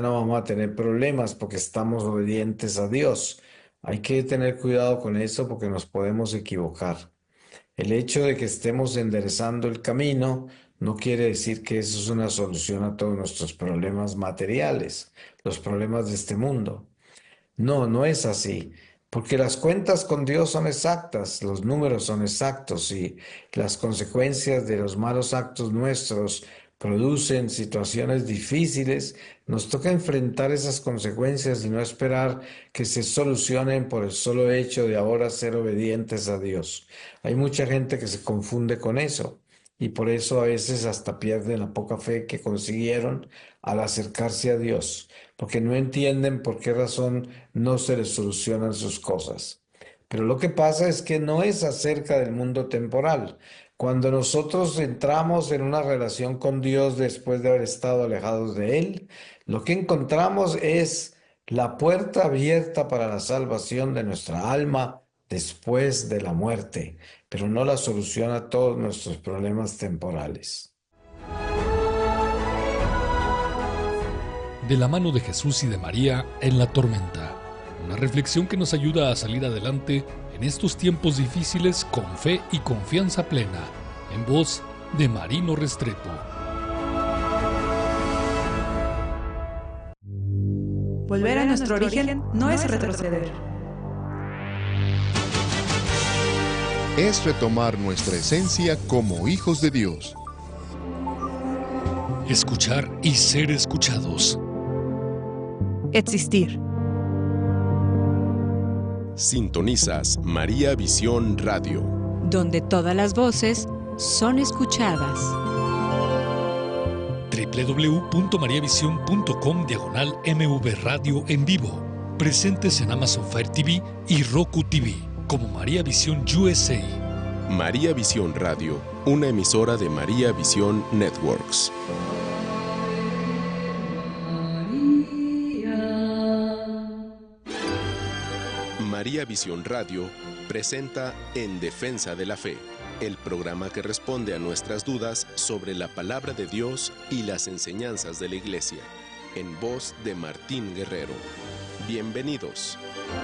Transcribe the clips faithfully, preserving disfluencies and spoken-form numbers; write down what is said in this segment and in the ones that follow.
ya no vamos a tener problemas porque estamos obedientes a Dios. Hay que tener cuidado con eso porque nos podemos equivocar. El hecho de que estemos enderezando el camino no quiere decir que eso es una solución a todos nuestros problemas materiales, los problemas de este mundo. No, no es así, porque las cuentas con Dios son exactas, los números son exactos y las consecuencias de los malos actos nuestros producen situaciones difíciles. Nos toca enfrentar esas consecuencias y no esperar que se solucionen por el solo hecho de ahora ser obedientes a Dios. Hay mucha gente que se confunde con eso y por eso a veces hasta pierden la poca fe que consiguieron al acercarse a Dios, porque no entienden por qué razón no se les solucionan sus cosas. Pero lo que pasa es que no es acerca del mundo temporal. Cuando nosotros entramos en una relación con Dios después de haber estado alejados de Él, lo que encontramos es la puerta abierta para la salvación de nuestra alma después de la muerte, pero no la solución a todos nuestros problemas temporales. De la mano de Jesús y de María en la tormenta. Una reflexión que nos ayuda a salir adelante en estos tiempos difíciles con fe y confianza plena. En voz de Marino Restrepo. Volver a nuestro origen no es retroceder. Es retomar nuestra esencia como hijos de Dios. Escuchar y ser escuchados. Existir. Sintonizas María Visión Radio, donde todas las voces son escuchadas. w w w punto maria visión punto com diagonal M V Radio en vivo. Presentes en Amazon Fire T V y Roku T V como María Visión U S A. María Visión Radio, una emisora de María Visión Networks. María Visión Radio presenta En Defensa de la Fe, el programa que responde a nuestras dudas sobre la palabra de Dios y las enseñanzas de la Iglesia, en voz de Martín Guerrero. Bienvenidos.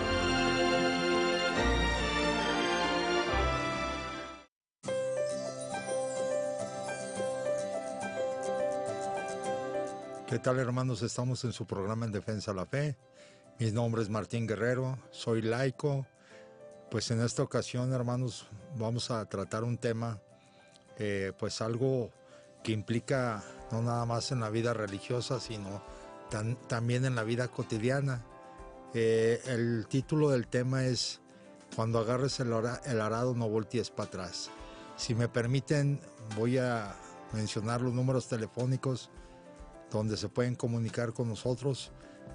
¿Qué tal, hermanos? Estamos en su programa En Defensa de la Fe. Mi nombre es Martín Guerrero, soy laico. Pues en esta ocasión, hermanos, vamos a tratar un tema, eh, pues algo que implica no nada más en la vida religiosa, sino tan, también en la vida cotidiana. Eh, el título del tema es Cuando agarres el, ora, el arado no voltees para atrás. Si me permiten, voy a mencionar los números telefónicos donde se pueden comunicar con nosotros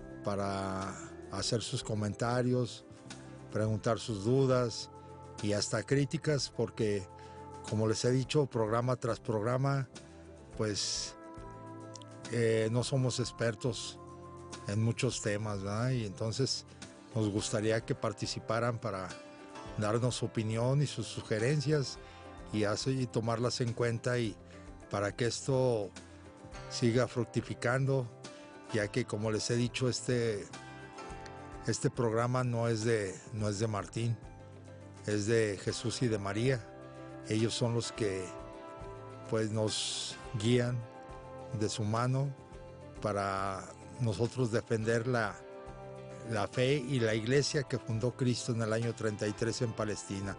para hacer sus comentarios, preguntar sus dudas y hasta críticas, porque como les he dicho, programa tras programa, pues eh, no somos expertos en muchos temas, ¿verdad? Y entonces nos gustaría que participaran para darnos su opinión y sus sugerencias y así tomarlas en cuenta, y para que esto siga fructificando, ya que como les he dicho, este Este programa no es de, no es de Martín, es de Jesús y de María. Ellos son los que pues nos guían de su mano para nosotros defender la, la fe y la iglesia que fundó Cristo en el año treinta y tres en Palestina.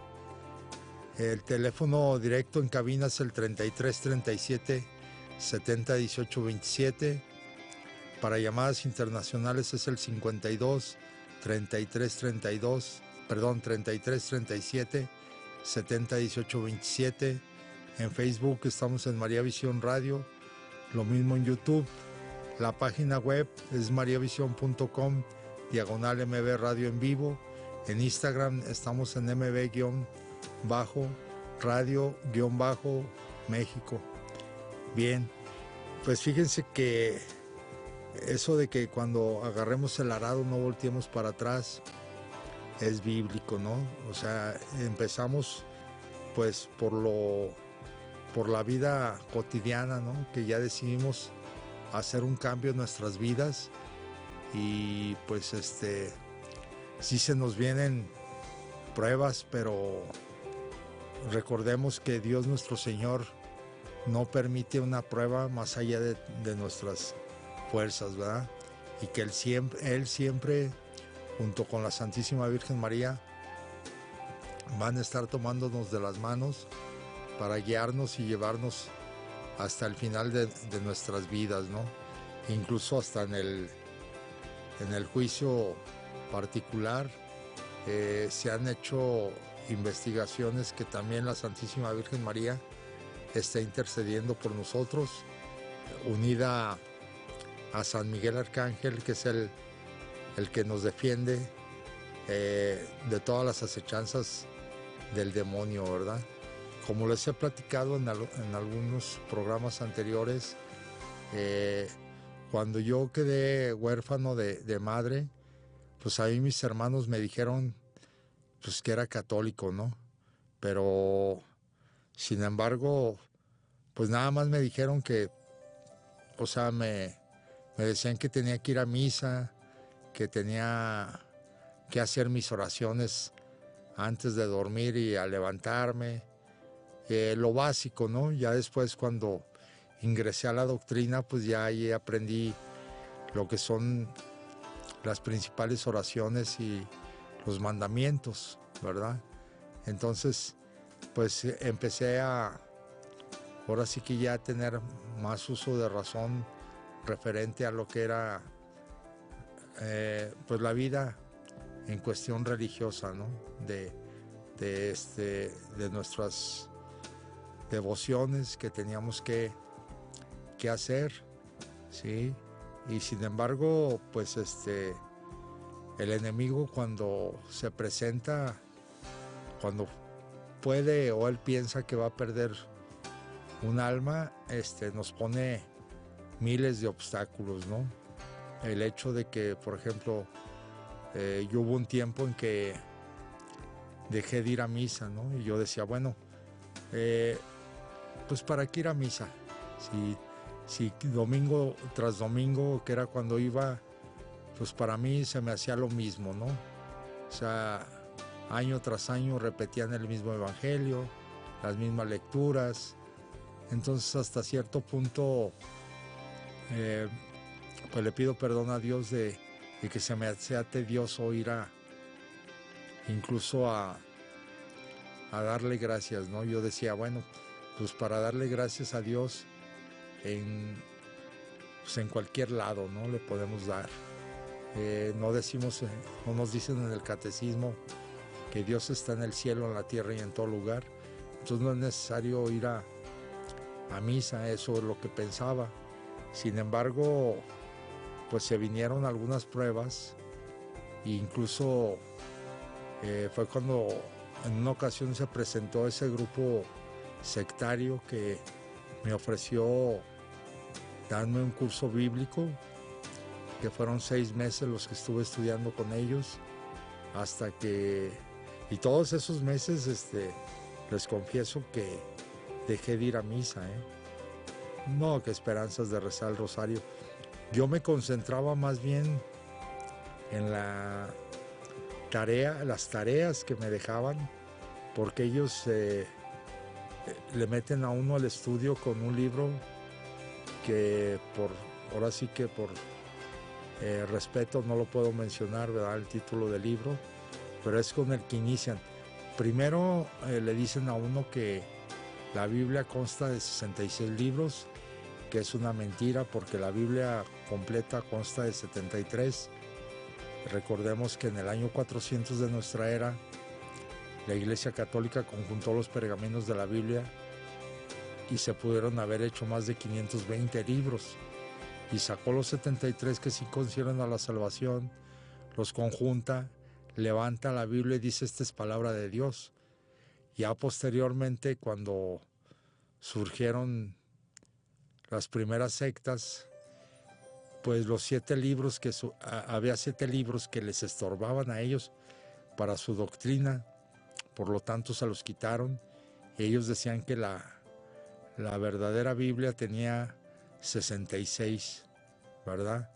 El teléfono directo en cabina es el treinta y tres treinta y siete setenta dieciocho veintisiete. Para llamadas internacionales es el cincuenta y dos treinta y tres treinta y dos, perdón, treinta y tres treinta y siete setenta dieciocho veintisiete. En Facebook estamos en María Visión Radio, lo mismo en YouTube. La página web es mariavision punto com diagonal M V Radio en vivo. En Instagram estamos en M V-radio-méxico. Bien, pues fíjense que eso de que cuando agarremos el arado no volteemos para atrás es bíblico, ¿no? O sea, empezamos pues por lo por la vida cotidiana, ¿no? Que ya decidimos hacer un cambio en nuestras vidas y pues este, sí se nos vienen pruebas, pero recordemos que Dios nuestro Señor no permite una prueba más allá de, de nuestras fuerzas, ¿verdad? Y que Él siempre, Él siempre, junto con la Santísima Virgen María, van a estar tomándonos de las manos para guiarnos y llevarnos hasta el final de, de nuestras vidas, ¿no? Incluso hasta en el, en el juicio particular eh, se han hecho investigaciones que también la Santísima Virgen María está intercediendo por nosotros, unida a San Miguel Arcángel, que es el, el que nos defiende eh, de todas las acechanzas del demonio, ¿verdad? Como les he platicado en, al, en algunos programas anteriores, eh, cuando yo quedé huérfano de, de madre, pues a mí mis hermanos me dijeron pues que era católico, ¿no? Pero sin embargo, pues nada más me dijeron que, o sea, me, me decían que tenía que ir a misa, que tenía que hacer mis oraciones antes de dormir y al levantarme, eh, lo básico, ¿no? Ya después cuando ingresé a la doctrina, pues ya ahí aprendí lo que son las principales oraciones y los mandamientos, ¿verdad? Entonces, pues empecé a, ahora sí que ya a tener más uso de razón referente a lo que era, eh, pues la vida en cuestión religiosa, ¿no? De, de, este, de nuestras devociones que teníamos que, que hacer, ¿sí? Y sin embargo, pues este, el enemigo cuando se presenta, cuando puede o él piensa que va a perder un alma, este, nos pone miles de obstáculos, ¿no? El hecho de que, por ejemplo, eh, yo hubo un tiempo en que dejé de ir a misa, ¿no? Y yo decía, bueno, eh, pues ¿para qué ir a misa? Si, si domingo tras domingo, que era cuando iba, pues para mí se me hacía lo mismo, ¿no? O sea, año tras año repetían el mismo evangelio, las mismas lecturas. Entonces hasta cierto punto eh, pues le pido perdón a Dios de, de que se me hacía tedioso ir a incluso a, a darle gracias, ¿no? Yo decía, bueno, pues para darle gracias a Dios en, pues en cualquier lado, ¿no? Le podemos dar. Eh, no decimos, no nos dicen en el catecismo que Dios está en el cielo, en la tierra y en todo lugar. Entonces no es necesario ir a, a misa, eso es lo que pensaba. Sin embargo, pues se vinieron algunas pruebas e incluso eh, fue cuando en una ocasión se presentó ese grupo sectario que me ofreció darme un curso bíblico, que fueron seis meses los que estuve estudiando con ellos, hasta que, y todos esos meses, este, les confieso que dejé de ir a misa, ¿eh? No, que esperanzas de rezar el rosario. Yo me concentraba más bien en la tarea, las tareas que me dejaban, porque ellos eh, le meten a uno al estudio con un libro que por, ahora sí que por eh, respeto no lo puedo mencionar, ¿verdad? El título del libro, pero es con el que inician. Primero eh, le dicen a uno que la Biblia consta de sesenta y seis libros, que es una mentira porque la Biblia completa consta de setenta y tres. Recordemos que en el año cuatrocientos de nuestra era, la Iglesia Católica conjuntó los pergaminos de la Biblia y se pudieron haber hecho más de quinientos veinte libros. Y sacó los setenta y tres que sí conciernen a la salvación, los conjunta, levanta la Biblia y dice, esta es palabra de Dios. Ya posteriormente, cuando surgieron las primeras sectas, pues los siete libros que su, a, había siete libros que les estorbaban a ellos para su doctrina, por lo tanto se los quitaron y ellos decían que la, la verdadera Biblia tenía sesenta y seis, ¿verdad?